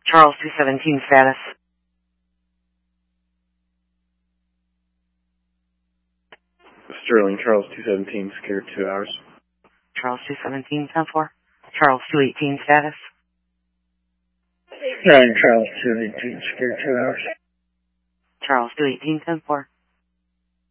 Charles 217 status. Sterling, Charles 217, secured 2 hours. Charles 217, 10-4. Charles 218 status. Sterling, Charles 218, secured 2 hours. Charles 218, 10-4.